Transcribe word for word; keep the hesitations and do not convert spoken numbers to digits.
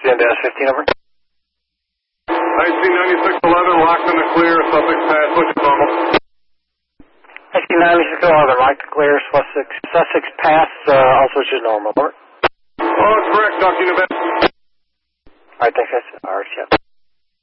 N dash fifteen, over. I C ninety-six eleven, locked in the clear, Sussex Pass, which is normal. I C ninety-six eleven, locked in the clear, Sussex, Sussex Pass, uh, also which is normal, over. Oh, correct, Doctor Unibet. Alright, thanks, guys. Alright, yeah.